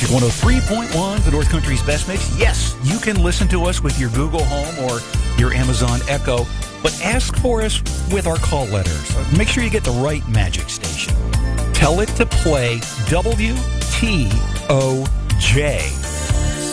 Magic 103.1, the North Country's best mix. Yes, you can listen to us with your Google Home or your Amazon Echo, but ask for us with our call letters. Make sure you get the right Magic station. Tell it to play WTOJ.